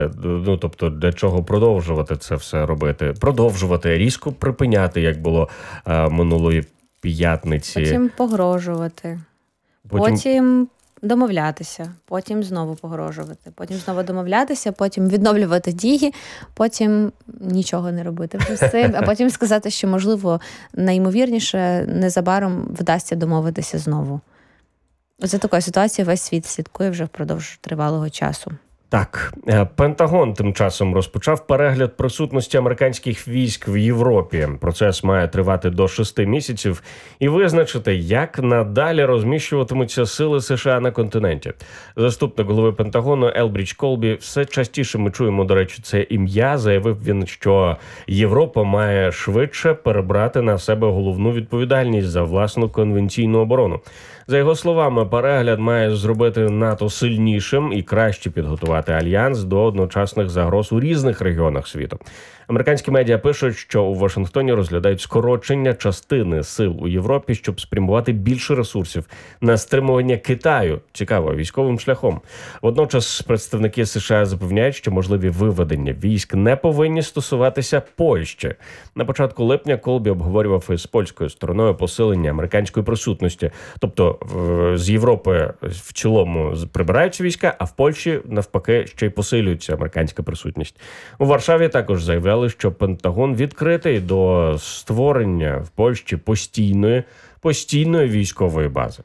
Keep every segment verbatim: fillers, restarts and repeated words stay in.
Ну, тобто, для чого продовжувати це все робити? Продовжувати, різко припиняти, як було а, минулої п'ятниці. Потім погрожувати. Потім... Потім домовлятися, потім знову погрожувати, потім знову домовлятися, потім відновлювати дії, потім нічого не робити вже з цим, а потім сказати, що, можливо, найімовірніше, незабаром вдасться домовитися знову. За такою ситуацією весь світ слідкує вже впродовж тривалого часу. Так, Пентагон тим часом розпочав перегляд присутності американських військ в Європі. Процес має тривати до шести місяців і визначити, як надалі розміщуватимуться сили США на континенті. Заступник голови Пентагону Елбрідж Колбі, все частіше ми чуємо, до речі, це ім'я, заявив він, що Європа має швидше перебрати на себе головну відповідальність за власну конвенційну оборону. За його словами, перегляд має зробити НАТО сильнішим і краще підготувати альянс до одночасних загроз у різних регіонах світу. Американські медіа пишуть, що у Вашингтоні розглядають скорочення частини сил у Європі, щоб спрямувати більше ресурсів на стримування Китаю, цікаво, військовим шляхом. Водночас представники США запевняють, що можливі виведення військ не повинні стосуватися Польщі. На початку липня Колбі обговорював із польською стороною посилення американської присутності. Тобто з Європи в цілому прибираються війська, а в Польщі, навпаки, ще й посилюється американська присутність. У Варшаві також заявляли, що Пентагон відкритий до створення в Польщі постійної, постійної військової бази.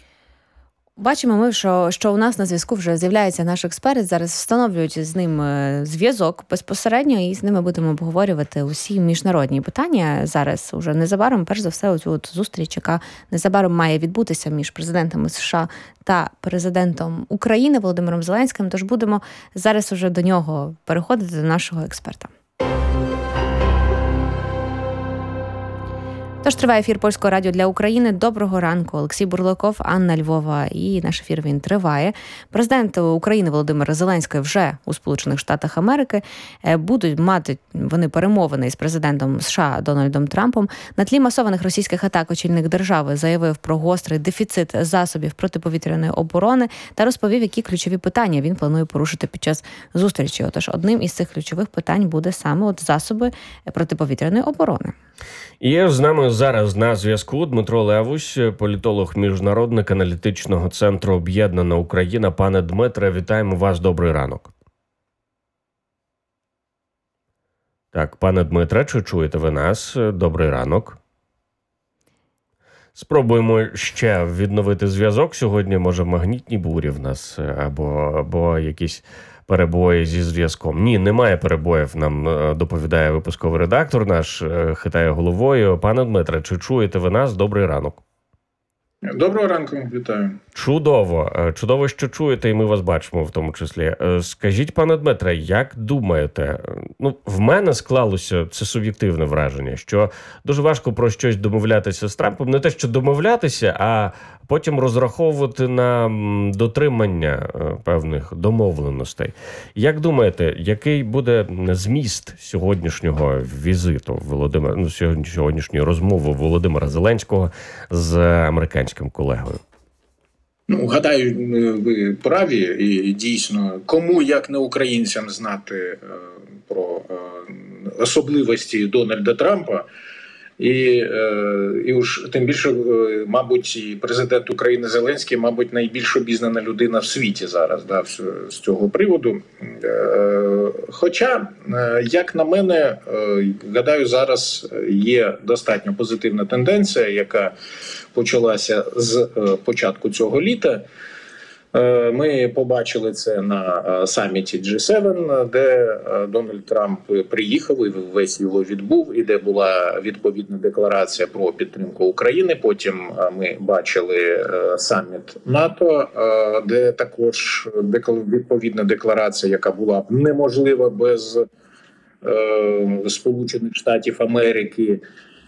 Бачимо ми, що, що у нас на зв'язку вже з'являється наш експерт, зараз встановлюють з ним зв'язок безпосередньо, і з ними будемо обговорювати усі міжнародні питання. Зараз уже незабаром, перш за все, оцю от зустріч, яка незабаром має відбутися між президентами США та президентом України Володимиром Зеленським, тож будемо зараз уже до нього переходити, до нашого експерта. Тож триває ефір Польського радіо для України. Доброго ранку. Олексій Бурлаков, Анна Львова. І наш ефір, він триває. Президент України Володимир Зеленський вже у Сполучених Штатах Америки. Будуть мати вони перемовини із президентом США Дональдом Трампом. На тлі масованих російських атак очільник держави заявив про гострий дефіцит засобів протиповітряної оборони та розповів, які ключові питання він планує порушити під час зустрічі. Отож, одним із цих ключових питань буде саме от засоби протиповітряної оборони. І з нами зараз на зв'язку Дмитро Левусь, політолог Міжнародник аналітичного центру «Об'єднана Україна». Пане Дмитре, вітаємо вас, добрий ранок. Так, пане Дмитре, чи чуєте ви нас? Добрий ранок. Спробуємо ще відновити зв'язок. Сьогодні, може, магнітні бурі в нас, або, або якісь перебої зі зв'язком. Ні, немає перебоїв, нам доповідає випусковий редактор наш, хитає головою. Пане Дмитре, чи чуєте ви нас? Добрий ранок. Доброго ранку, вітаю. Чудово. Чудово, що чуєте, і ми вас бачимо в тому числі. Скажіть, пане Дмитре, як думаєте, ну, в мене склалося це суб'єктивне враження, що дуже важко про щось домовлятися з Трампом, не те, що домовлятися, а потім розраховувати на дотримання певних домовленостей. Як думаєте, який буде зміст сьогоднішнього візиту Володимира, ну, сьогоднішньої розмови Володимира Зеленського з американським колегою? Ну, гадаю, ви праві, і дійсно, кому, як не українцям, знати е, про е, особливості Дональда Трампа. І, е, і уж тим більше, е, мабуть, і президент України Зеленський, мабуть, найбільш обізнана людина в світі зараз, да, з, з цього приводу. Е, хоча, е, як на мене, е, гадаю, зараз є достатньо позитивна тенденція, яка почалася з е, початку цього літа. Ми побачили це на саміті джі севен, де Дональд Трамп приїхав і весь його відбув, і де була відповідна декларація про підтримку України. Потім ми бачили саміт НАТО, де також відповідна декларація, яка була б неможлива без Сполучених Штатів Америки.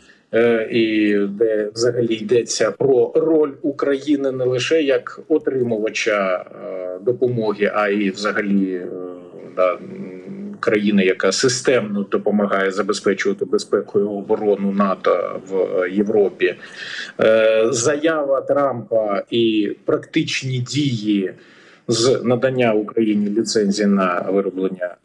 І де взагалі йдеться про роль України не лише як отримувача допомоги, а й взагалі да, країни, яка системно допомагає забезпечувати безпеку і оборону НАТО в Європі. Заява Трампа і практичні дії з надання Україні ліцензії на вироблення